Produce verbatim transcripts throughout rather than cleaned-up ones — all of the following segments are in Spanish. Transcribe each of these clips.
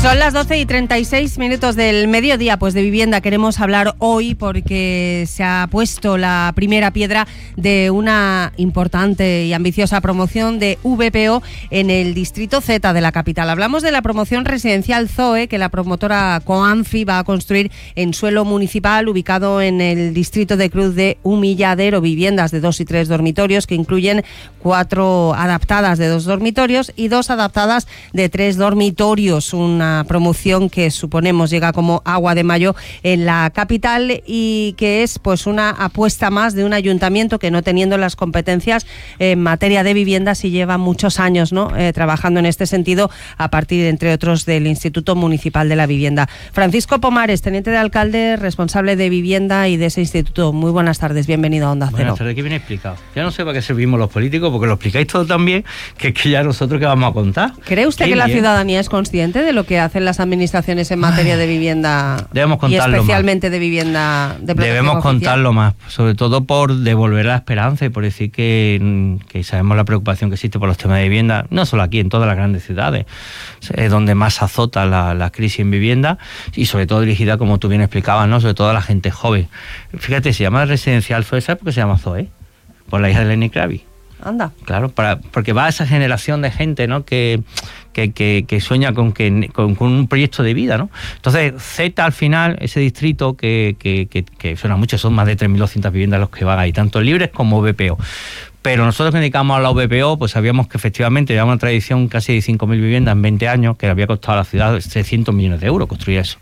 Son las doce y treinta y seis minutos del mediodía. Pues de vivienda queremos hablar hoy porque se ha puesto la primera piedra de una importante y ambiciosa promoción de V P O en el distrito Z de la capital. Hablamos de la promoción residencial Zoe que la promotora Coanfi va a construir en suelo municipal ubicado en el distrito de Cruz de Humilladero. Viviendas de dos y tres dormitorios que incluyen cuatro adaptadas de dos dormitorios y dos adaptadas de tres dormitorios. Una promoción que suponemos llega como agua de mayo en la capital y que es pues una apuesta más de un ayuntamiento que, no teniendo las competencias en materia de vivienda, sí lleva muchos años, ¿no? eh, trabajando en este sentido a partir, entre otros, del Instituto Municipal de la Vivienda. Francisco Pomares, teniente de alcalde, responsable de vivienda y de ese instituto. Muy buenas tardes, bienvenido a Onda Cero. Buenas tardes, ¿qué viene explicado? Ya no sé para qué servimos los políticos, porque lo explicáis todo tan bien que es que ya nosotros qué vamos a contar. ¿Cree usted qué que la bien. ciudadanía es consciente de lo que hacen las administraciones en materia de vivienda? Debemos contarlo y especialmente más. de vivienda de protección Debemos oficial? contarlo más, sobre todo por devolver la esperanza y por decir que, que sabemos la preocupación que existe por los temas de vivienda, no solo aquí, en todas las grandes ciudades, es donde más azota la, la crisis en vivienda y sobre todo dirigida, como tú bien explicabas, ¿no? Sobre todo a la gente joven. Fíjate, se llama residencial Zoe, ¿sabes por qué se llama Zoe? Por la hija de Lenny Kravitz. Anda. Claro, para, porque va a esa generación de gente, ¿no? que, que, que, que sueña con, que, con, con un proyecto de vida, ¿no? Entonces, Z al final, ese distrito que, que, que, que suena mucho, son más de tres mil doscientas viviendas los que van ahí, tanto libres como V P O. Pero nosotros que dedicamos a la V P O, pues sabíamos que efectivamente llevaba una tradición casi de cinco mil viviendas en veinte años, que le había costado a la ciudad trescientos millones de euros construir eso.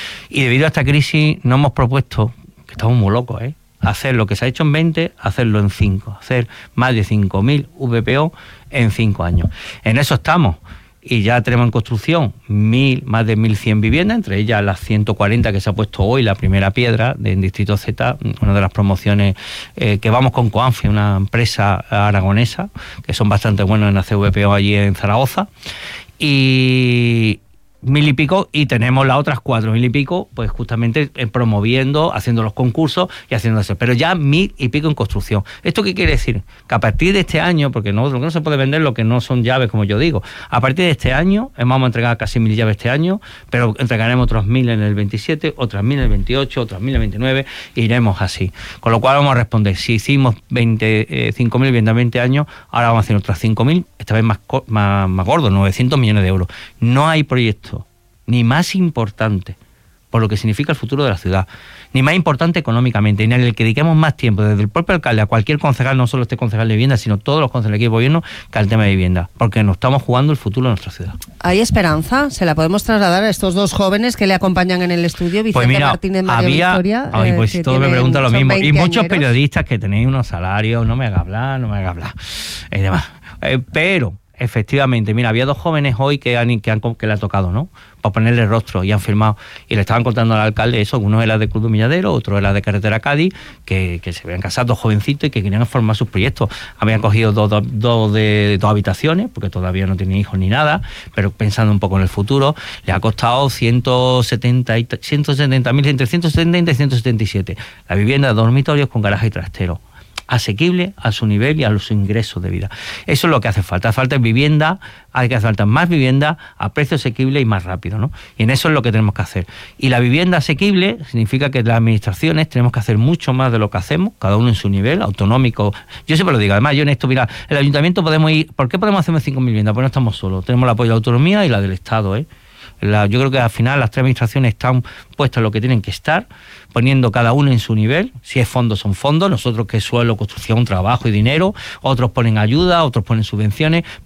Y debido a esta crisis nos hemos propuesto, que estamos muy locos, ¿eh? hacer lo que se ha hecho en veinte, hacerlo en cinco, hacer más de cinco mil V P O en cinco años. En eso estamos y ya tenemos en construcción mil, más de mil cien viviendas, entre ellas las ciento cuarenta que se ha puesto hoy, la primera piedra del Distrito Z, una de las promociones eh, que vamos con Coanfi, una empresa aragonesa, que son bastante buenos en hacer V P O allí en Zaragoza, y mil y pico, y tenemos las otras cuatro mil y pico, pues justamente eh, promoviendo, haciendo los concursos y haciendo eso, pero ya mil y pico en construcción. ¿Esto qué quiere decir? Que a partir de este año, porque no, lo que no se puede vender lo que no son llaves, como yo digo, a partir de este año, eh, vamos a entregar casi mil llaves este año, pero entregaremos otros mil en el veintisiete, otras mil en el veintiocho, otras mil en el veintinueve, e iremos así. Con lo cual vamos a responder, si hicimos veinticinco mil viviendas en veinte años, ahora vamos a hacer otras cinco mil, esta vez más, más, más gordo, novecientos millones de euros. No hay proyecto ni más importante por lo que significa el futuro de la ciudad, ni más importante económicamente, ni en el que dediquemos más tiempo desde el propio alcalde a cualquier concejal, no solo este concejal de vivienda, sino todos los concejales de gobierno, que al tema de vivienda, porque nos estamos jugando el futuro de nuestra ciudad. ¿Hay esperanza? ¿Se la podemos trasladar a estos dos jóvenes que le acompañan en el estudio? Vicente pues mira, Martínez, María había, Victoria. Ay, pues eh, todos me preguntan lo mismo. Y muchos añeros. periodistas que tenéis unos salarios, no me haga hablar, no me haga hablar, y demás. Eh, pero... Efectivamente, mira, había dos jóvenes hoy que, han, que, han, que le ha tocado, ¿no? Para ponerle rostro y han firmado. Y le estaban contando al alcalde eso, uno era de Cruz de Humilladero, otro era de Carretera Cádiz, que, que se habían casado dos jovencitos y que querían formar sus proyectos. Habían cogido dos, dos, dos de dos habitaciones, porque todavía no tienen hijos ni nada, pero pensando un poco en el futuro, le ha costado ciento setenta mil, entre ciento setenta y ciento setenta y siete. La vivienda de dormitorios con garaje y trastero, asequible a su nivel y a los ingresos de vida. Eso es lo que hace falta. Falta vivienda, hay que hacer falta más vivienda a precio asequible y más rápido, ¿no? Y en eso es lo que tenemos que hacer. Y la vivienda asequible significa que las administraciones tenemos que hacer mucho más de lo que hacemos, cada uno en su nivel, autonómico. Yo siempre lo digo, además yo en esto, mira, el ayuntamiento podemos ir, ¿por qué podemos hacer cinco mil viviendas? Pues no estamos solos, tenemos el apoyo de la autonomía y la del Estado, ¿eh? La, yo creo que al final las tres administraciones están puestas en lo que tienen que estar, poniendo cada uno en su nivel. Si es fondos, son fondos, nosotros que es suelo, construcción, trabajo y dinero, otros ponen ayuda, otros ponen subvenciones.